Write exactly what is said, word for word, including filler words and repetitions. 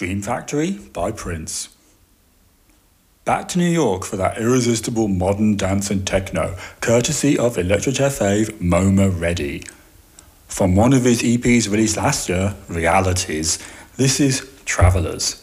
Dream Factory by Prince. Back to New York for that irresistible modern dance and techno, courtesy of Electric fave Moma Ready. From one of his E Ps released last year, Realities, this is Travelers.